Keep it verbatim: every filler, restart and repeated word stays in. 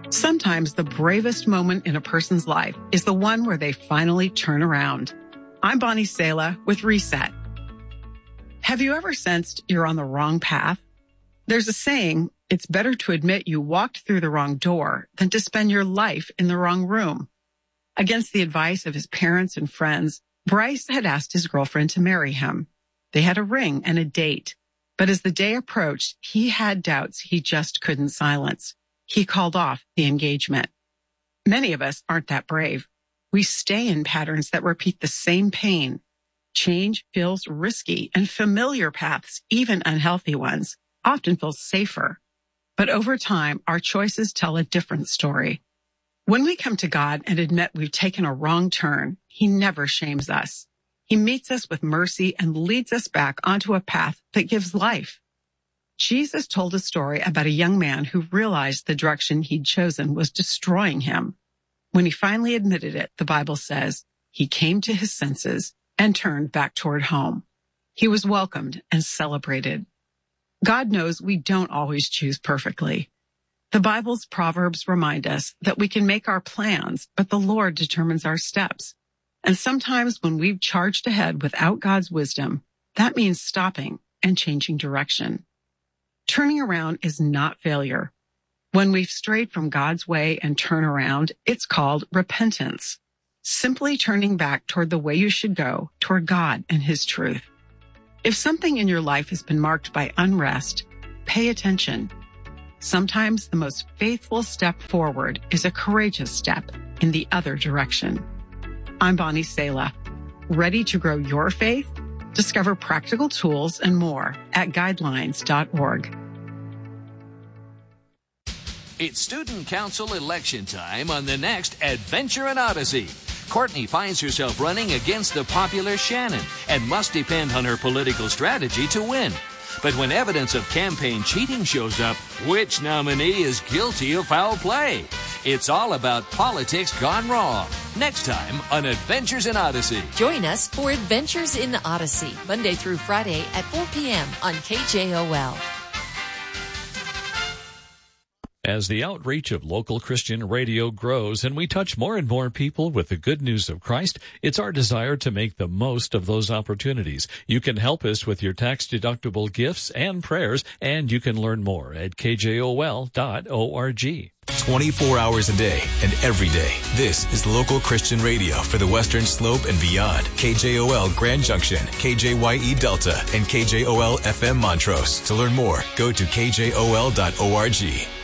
Sometimes the bravest moment in a person's life is the one where they finally turn around. I'm Bonnie Sala with Reset. Have you ever sensed you're on the wrong path? There's a saying, it's better to admit you walked through the wrong door than to spend your life in the wrong room. Against the advice of his parents and friends, Bryce had asked his girlfriend to marry him. They had a ring and a date, but as the day approached, he had doubts he just couldn't silence. He called off the engagement. Many of us aren't that brave. We stay in patterns that repeat the same pain. Change feels risky, and familiar paths, even unhealthy ones, often feel safer. But over time, our choices tell a different story. When we come to God and admit we've taken a wrong turn, He never shames us. He meets us with mercy and leads us back onto a path that gives life. Jesus told a story about a young man who realized the direction he'd chosen was destroying him. When he finally admitted it, the Bible says, he came to his senses and turned back toward home. He was welcomed and celebrated. God knows we don't always choose perfectly. The Bible's Proverbs remind us that we can make our plans, but the Lord determines our steps. And sometimes when we've charged ahead without God's wisdom, that means stopping and changing direction. Turning around is not failure. When we've strayed from God's way and turn around, it's called repentance. Simply turning back toward the way you should go, toward God and His truth. If something in your life has been marked by unrest, pay attention. Sometimes the most faithful step forward is a courageous step in the other direction. I'm Bonnie Sala. Ready to grow your faith? Discover practical tools and more at guidelines dot org. It's Student Council election time on the next Adventure in Odyssey. Courtney finds herself running against the popular Shannon and must depend on her political strategy to win. But when evidence of campaign cheating shows up, which nominee is guilty of foul play? It's all about politics gone wrong. Next time on Adventures in Odyssey. Join us for Adventures in Odyssey, Monday through Friday at four p.m. on K J O L. As the outreach of local Christian radio grows and we touch more and more people with the good news of Christ, it's our desire to make the most of those opportunities. You can help us with your tax-deductible gifts and prayers, and you can learn more at K J O L dot org. twenty-four hours a day and every day. This is local Christian radio for the Western Slope and beyond. K J O L Grand Junction, K J Y E Delta, and K J O L F M Montrose. To learn more, go to K J O L dot org.